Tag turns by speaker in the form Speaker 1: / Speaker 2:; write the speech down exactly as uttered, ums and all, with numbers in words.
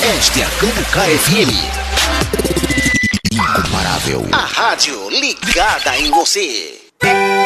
Speaker 1: Este é a Cambucá F M. Incomparável. A rádio ligada em você.